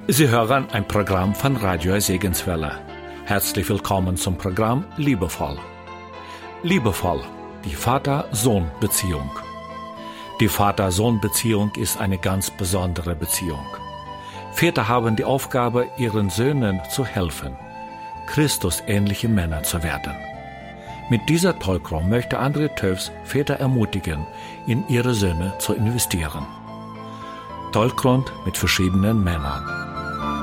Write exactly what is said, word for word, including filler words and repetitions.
Sie hören ein Programm von Radio Segenswelle. Herzlich willkommen zum Programm Liebevoll. Liebevoll, die Vater-Sohn-Beziehung. Die Vater-Sohn-Beziehung ist eine ganz besondere Beziehung. Väter haben die Aufgabe, ihren Söhnen zu helfen, Christusähnliche Männer zu werden. Mit dieser Talkroom möchte André Töfs Väter ermutigen, in ihre Söhne zu investieren. Talkroom mit verschiedenen Männern.